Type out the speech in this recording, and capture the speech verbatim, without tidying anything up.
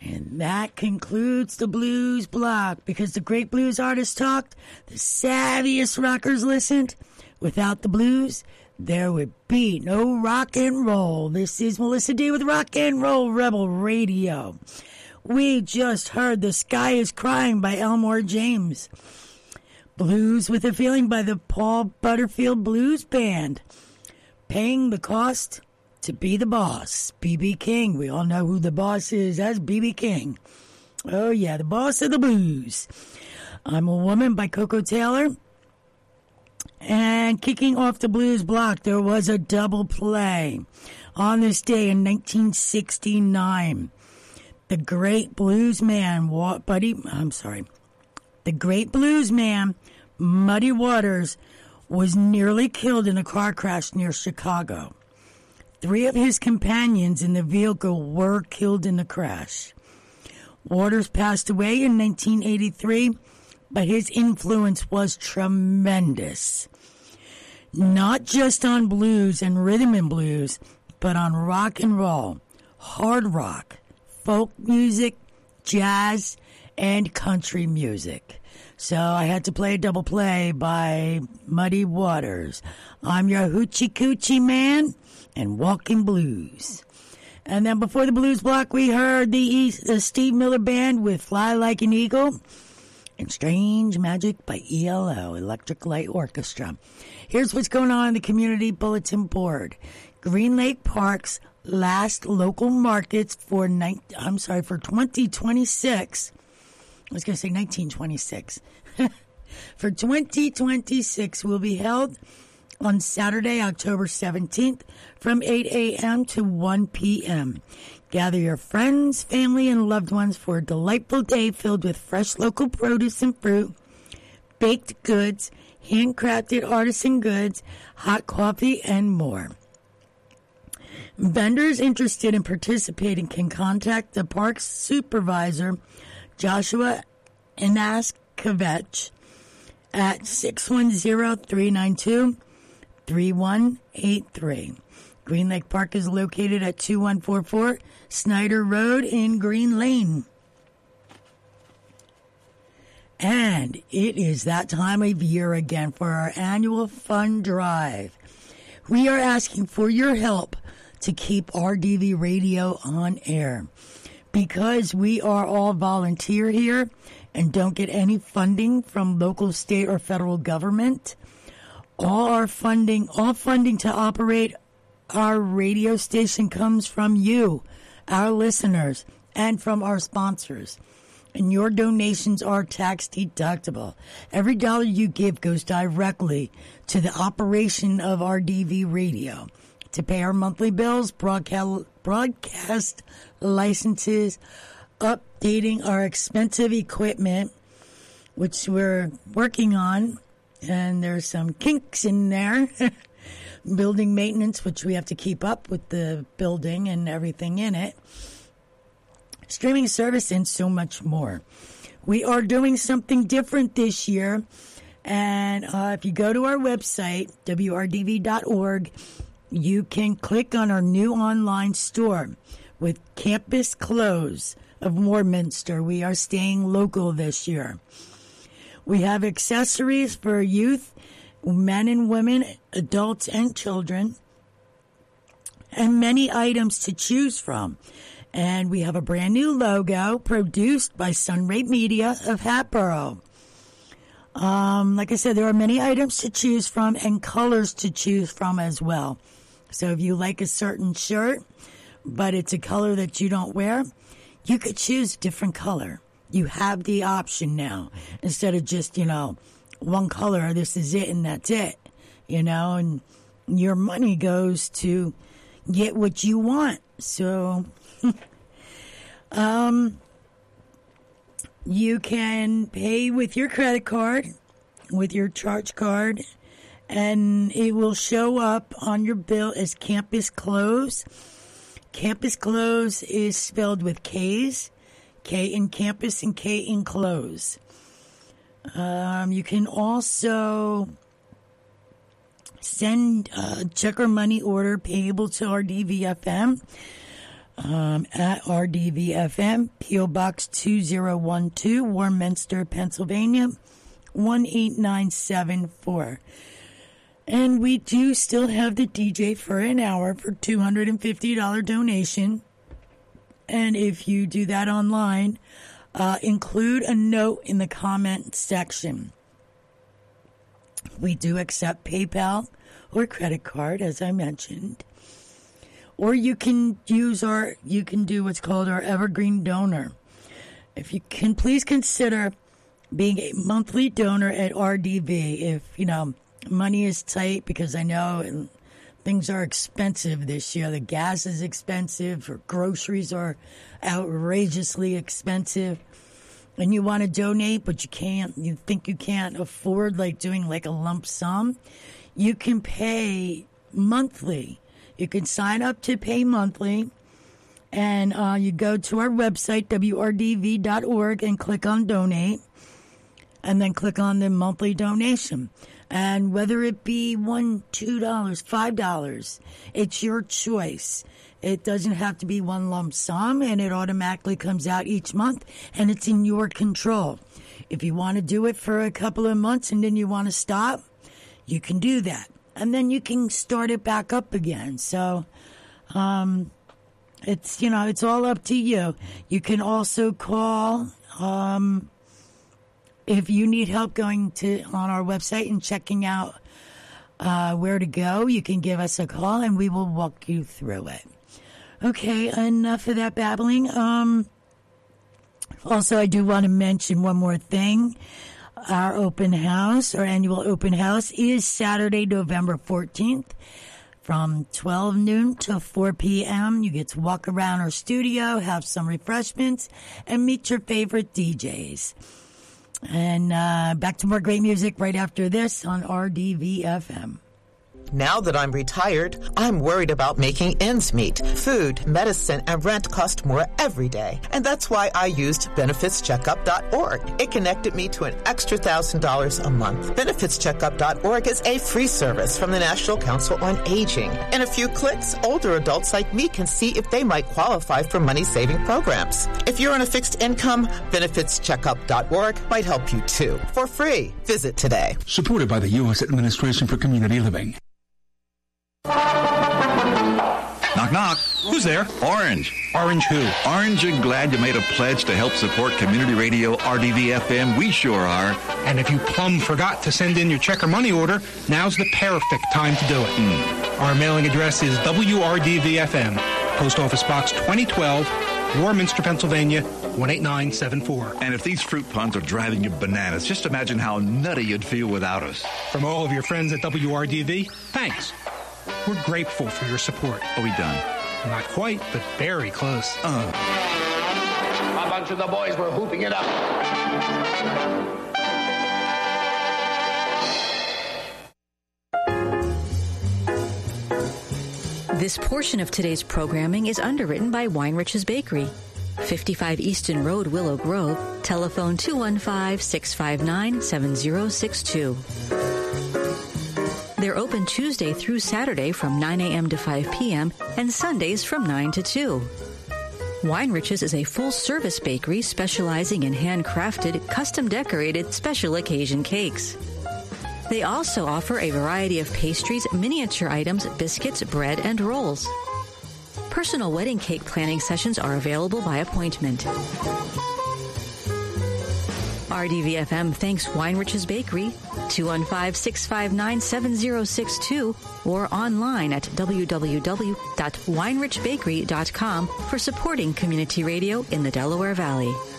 And that concludes the blues block, because the great blues artists talked, the savviest rockers listened. Without the blues, there would be no rock and roll. This is Melissa D with Rock and Roll Rebel Radio. We just heard The Sky is Crying by Elmore James. Blues with a Feeling by the Paul Butterfield Blues Band. Paying the Cost to Be the Boss, B B King. We all know who the boss is. That's B B King. Oh, yeah, the boss of the blues. I'm a Woman by Coco Taylor. And kicking off the blues block, there was a double play on this day in nineteen sixty-nine. The great blues man, Buddy, I'm sorry. The great blues man, Muddy Waters, was nearly killed in a car crash near Chicago. Three of his companions in the vehicle were killed in the crash. Waters passed away in nineteen eighty-three, but his influence was tremendous. Not just on blues and rhythm and blues, but on rock and roll, hard rock, folk music, jazz, and country music. So I had to play a double play by Muddy Waters. I'm your hoochie coochie man and Walking Blues. And then before the blues block, we heard the, East, the Steve Miller Band with Fly Like an Eagle and Strange Magic by E L O, Electric Light Orchestra. Here's what's going on in the Community Bulletin Board. Green Lake Park's last local markets for, ni- I'm sorry, for twenty twenty-six. I was going to say nineteen twenty-six. For twenty twenty-six will be held on Saturday, October seventeenth from eight a.m. to one p.m. Gather your friends, family, and loved ones for a delightful day filled with fresh local produce and fruit, baked goods, handcrafted artisan goods, hot coffee, and more. Vendors interested in participating can contact the park's supervisor, Joshua Inaskevich, at six one zero, three nine two, three one eight three. Green Lake Park is located at two one four four Snyder Road in Green Lane. And it is that time of year again for our annual fund drive. We are asking for your help to keep R D V Radio on air. Because we are all volunteer here and don't get any funding from local, state, or federal government, all our funding, all funding to operate our radio station comes from you, our listeners, and from our sponsors. And your donations are tax deductible. Every dollar you give goes directly to the operation of R D V Radio, to pay our monthly bills, broadcast, broadcast licenses, updating our expensive equipment, which we're working on, and there's some kinks in there. Building maintenance, which we have to keep up with the building and everything in it. Streaming service and so much more. We are doing something different this year. And uh, if you go to our website, W R D V dot org, you can click on our new online store with Campus Clothes of Warminster. We are staying local this year. We have accessories for youth, men and women, adults and children, and many items to choose from. And we have a brand new logo produced by Sunray Media of Hatboro. Um, like I said, there are many items to choose from and colors to choose from as well. So if you like a certain shirt, but it's a color that you don't wear, you could choose a different color. You have the option now, instead of just, you know, one color, this is it and that's it, you know, and your money goes to get what you want. So, um, you can pay with your credit card, with your charge card, and it will show up on your bill as Campus Clothes. Campus Clothes is spelled with K's, K in campus and K in clothes. Um, you can also send a check or money order payable to R D V F M. um, at R D V F M, P O Box two zero one two, Warminster, Pennsylvania, one eight nine seven four. And we do still have the D J for an hour for two hundred fifty dollars donation. And if you do that online, uh, include a note in the comment section. We do accept PayPal or credit card, as I mentioned. Or you can use our, you can do what's called our Evergreen Donor. If you can, please consider being a monthly donor at R D V. If, you know, money is tight, because I know things are expensive this year. The gas is expensive, or groceries are outrageously expensive, and you want to donate, but you can't, you think you can't afford like doing like a lump sum, you can pay monthly. You can sign up to pay monthly, and uh, you go to our website, W R D V dot org, and click on donate, and then click on the monthly donation. And whether it be one, two dollars, five dollars, it's your choice. It doesn't have to be one lump sum, and it automatically comes out each month, and it's in your control. If you want to do it for a couple of months and then you want to stop, you can do that. And then you can start it back up again. So, um, it's, you know, it's all up to you. You can also call, um, if you need help going to on our website and checking out uh, where to go, you can give us a call and we will walk you through it. Okay, enough of that babbling. Um, also, I do want to mention one more thing. Our open house, our annual open house, is Saturday, November fourteenth from twelve noon to four p.m. You get to walk around our studio, have some refreshments, and meet your favorite D Js. And uh, back to more great music right after this on R D V F M. Now that I'm retired, I'm worried about making ends meet. Food, medicine, and rent cost more every day. And that's why I used benefits checkup dot org. It connected me to an extra one thousand dollars a month. benefits checkup dot org is a free service from the National Council on Aging. In a few clicks, older adults like me can see if they might qualify for money-saving programs. If you're on a fixed income, benefits checkup dot org might help you too. For free. Visit today. Supported by the U S Administration for Community Living. Knock, knock. Who's there? Orange. Orange who? Orange and glad you made a pledge to help support community radio R D V F M. We sure are. And if you plumb forgot to send in your check or money order, now's the perfect time to do it. Mm. Our mailing address is W R D V F M, Post Office Box twenty twelve, Warminster, Pennsylvania, one eight nine seven four. And if these fruit puns are driving you bananas, just imagine how nutty you'd feel without us. From all of your friends at W R D V, thanks. We're grateful for your support. Are we done? Not quite, but very close. Uh. A bunch of the boys were hooping it up. This portion of today's programming is underwritten by Weinrich's Bakery, fifty-five Easton Road, Willow Grove. Telephone two one five, six five nine, seven zero six two. They're open Tuesday through Saturday from nine a.m. to five p.m. and Sundays from nine to two. Weinrich's is a full-service bakery specializing in handcrafted, custom-decorated, special occasion cakes. They also offer a variety of pastries, miniature items, biscuits, bread, and rolls. Personal wedding cake planning sessions are available by appointment. R D V F M thanks Weinrich's Bakery, two one five, six five nine, seven zero six two, or online at w w w dot weinrich bakery dot com for supporting community radio in the Delaware Valley.